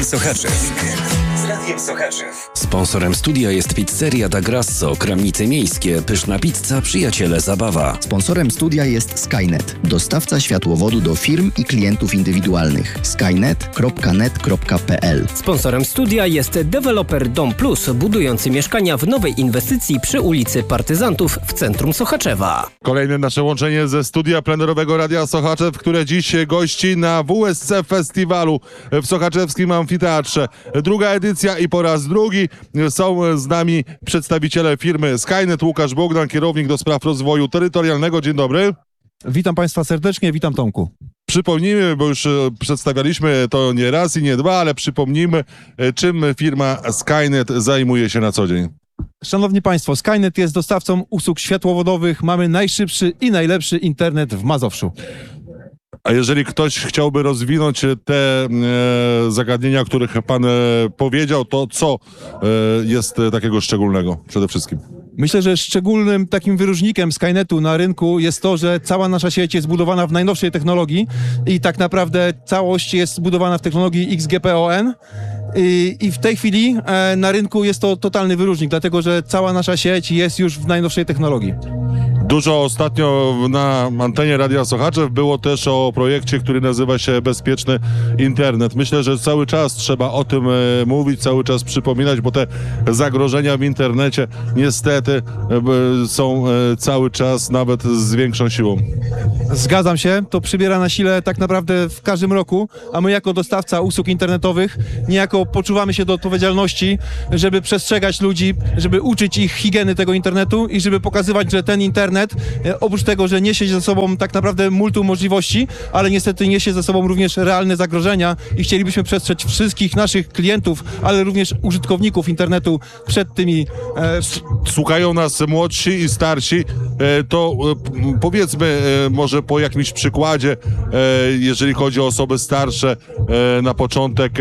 Sochaczew. Z Radiem Sochaczew. Sponsorem studia jest pizzeria Da Grasso, Kramnice Miejskie, pyszna pizza, przyjaciele zabawa. Sponsorem studia jest Skynet, dostawca światłowodu do firm i klientów indywidualnych. skynet.net.pl. Sponsorem studia jest deweloper Dom Plus, budujący mieszkania w nowej inwestycji przy ulicy Partyzantów w centrum Sochaczewa. Kolejne nasze łączenie ze studia plenerowego Radia Sochaczew, które dziś gości na WSC Festiwalu w Sochaczewskim Amfiteatrze. Druga edycja i po raz drugi są z nami przedstawiciele firmy Skynet. Łukasz Bogdan, kierownik do spraw rozwoju terytorialnego. Dzień dobry. Witam Państwa serdecznie, witam Tomku. Przypomnijmy, bo już przedstawialiśmy to nie raz i nie dwa, ale przypomnijmy, czym firma Skynet zajmuje się na co dzień. Szanowni Państwo, Skynet jest dostawcą usług światłowodowych. Mamy najszybszy i najlepszy internet w Mazowszu. A jeżeli ktoś chciałby rozwinąć te zagadnienia, o których Pan powiedział, to co jest takiego szczególnego przede wszystkim? Myślę, że szczególnym takim wyróżnikiem Skynetu na rynku jest to, że cała nasza sieć jest zbudowana w najnowszej technologii i tak naprawdę całość jest zbudowana w technologii XGPON. I w tej chwili na rynku jest to totalny wyróżnik, dlatego że cała nasza sieć jest już w najnowszej technologii. Dużo ostatnio na antenie Radia Sochaczew było też o projekcie, który nazywa się Bezpieczny Internet. Myślę, że cały czas trzeba o tym mówić, cały czas przypominać, bo te zagrożenia w internecie niestety są cały czas nawet z większą siłą. Zgadzam się, to przybiera na sile tak naprawdę w każdym roku, a my jako dostawca usług internetowych niejako poczuwamy się do odpowiedzialności, żeby przestrzegać ludzi, żeby uczyć ich higieny tego internetu i żeby pokazywać, że ten internet oprócz tego, że niesie ze sobą tak naprawdę multum możliwości, ale niestety niesie ze sobą również realne zagrożenia i chcielibyśmy przestrzec wszystkich naszych klientów, ale również użytkowników internetu przed tymi... Słuchają nas młodsi i starsi, to powiedzmy może po jakimś przykładzie, jeżeli chodzi o osoby starsze, na początek,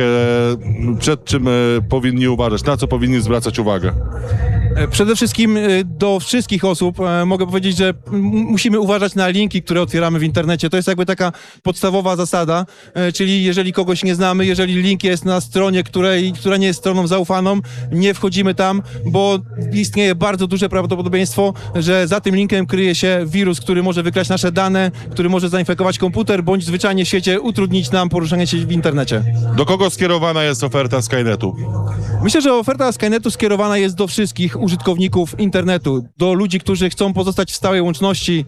przed czym powinni uważać, na co powinni zwracać uwagę? Przede wszystkim do wszystkich osób mogę powiedzieć, że musimy uważać na linki, które otwieramy w internecie. To jest jakby taka podstawowa zasada, czyli jeżeli kogoś nie znamy, jeżeli link jest na stronie, która nie jest stroną zaufaną, nie wchodzimy tam, bo istnieje bardzo duże prawdopodobieństwo, że za tym linkiem kryje się wirus, który może wykraść nasze dane, który może zainfekować komputer, bądź zwyczajnie w świecie utrudnić nam poruszanie się w internecie. Do kogo skierowana jest oferta Skynetu? Myślę, że oferta Skynetu skierowana jest do wszystkich użytkowników internetu, do ludzi, którzy chcą pozostać w stałej łączności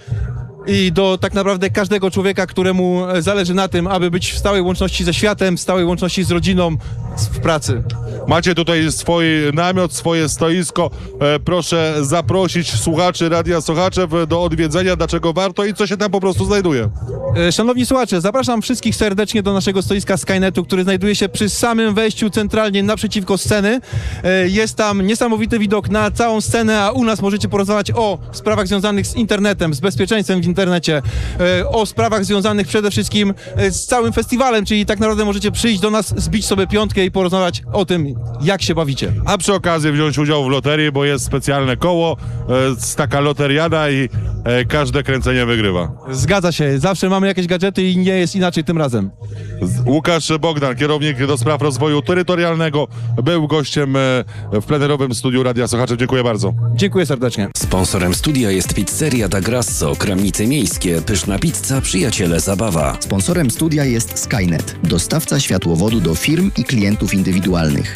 i do tak naprawdę każdego człowieka, któremu zależy na tym, aby być w stałej łączności ze światem, w stałej łączności z rodziną, w pracy. Macie tutaj swój namiot, swoje stoisko. Proszę zaprosić słuchaczy Radia Sochaczew do odwiedzenia, dlaczego warto i co się tam po prostu znajduje. Szanowni słuchacze, zapraszam wszystkich serdecznie do naszego stoiska Skynetu, który znajduje się przy samym wejściu centralnie naprzeciwko sceny. Jest tam niesamowity widok na całą scenę, a u nas możecie porozmawiać o sprawach związanych z internetem, z bezpieczeństwem w internecie, o sprawach związanych przede wszystkim z całym festiwalem, czyli tak naprawdę możecie przyjść do nas, zbić sobie piątkę i porozmawiać o tym, jak się bawicie. A przy okazji wziąć udział w loterii, bo jest specjalne koło, taka loteriada i każde kręcenie wygrywa. Zgadza się, zawsze mamy jakieś gadżety i nie jest inaczej tym razem. Łukasz Bogdan, kierownik do spraw rozwoju terytorialnego, był gościem w plenerowym studiu Radia Sochaczew. Dziękuję bardzo. Dziękuję serdecznie. Sponsorem studia jest pizzeria Da Grasso, Kramnice Miejskie, pyszna pizza, przyjaciele zabawa. Sponsorem studia jest Skynet, dostawca światłowodu do firm i klientów indywidualnych.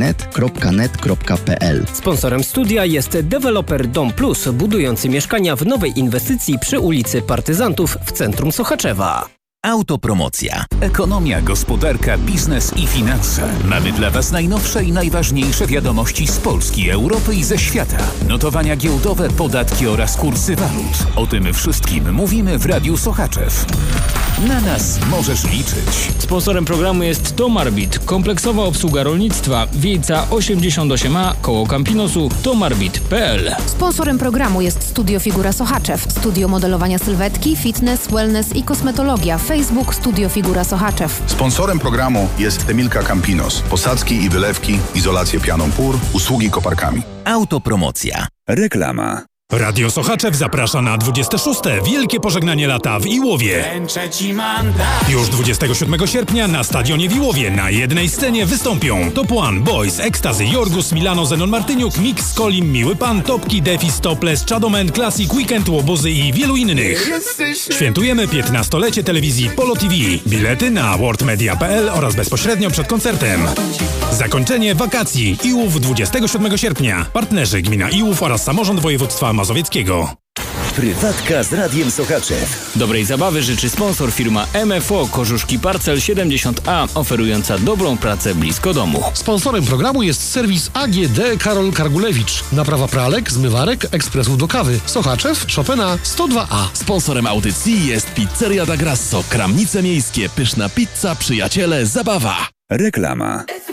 skynet.net.pl. Sponsorem studia jest deweloper Dom Plus, budujący mieszkania w nowej inwestycji przy ulicy Partyzantów w centrum Sochaczewa. Autopromocja. Ekonomia, gospodarka, biznes i finanse. Mamy dla Was najnowsze i najważniejsze wiadomości z Polski, Europy i ze świata. Notowania giełdowe, podatki oraz kursy walut. O tym wszystkim mówimy w Radiu Sochaczew. Na nas możesz liczyć. Sponsorem programu jest Tomarbit, kompleksowa obsługa rolnictwa, Wiejca 88A, koło Campinosu, tomarbit.pl. Sponsorem programu jest Studio Figura Sochaczew, studio modelowania sylwetki, fitness, wellness i kosmetologia. Facebook Studio Figura Sochaczew. Sponsorem programu jest Emilka Campinos. Posadzki i wylewki, izolację pianą pór, usługi koparkami. Autopromocja. Reklama. Radio Sochaczew zaprasza na 26. Wielkie Pożegnanie Lata w Iłowie. Już 27 sierpnia na stadionie w Iłowie na jednej scenie wystąpią Top One, Boys, Ekstazy, Jorgus, Milano, Zenon Martyniuk, Mix, Kolim, Miły Pan, Topki, Defis, Topless, Chadoman, Classic, Weekend, Łobuzy i wielu innych. Świętujemy 15-lecie telewizji Polo TV. Bilety na worldmedia.pl oraz bezpośrednio przed koncertem. Zakończenie wakacji. Iłów 27 sierpnia. Partnerzy gmina Iłów oraz samorząd województwa mazowieckiego. Prywatka z Radiem Sochaczew. Dobrej zabawy życzy sponsor firma MFO Kożuszki Parcel 70A, oferująca dobrą pracę blisko domu. Sponsorem programu jest serwis AGD Karol Kargulewicz. Naprawa pralek, zmywarek, ekspresów do kawy. Sochaczew, Chopina 102A. Sponsorem audycji jest Pizzeria da Grasso. Kramnice miejskie, pyszna pizza, przyjaciele, zabawa. Reklama.